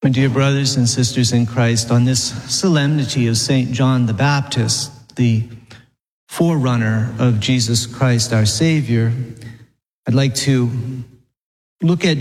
My dear brothers and sisters in Christ, on this solemnity of St. John the Baptist, the forerunner of Jesus Christ, our Savior, I'd like to look at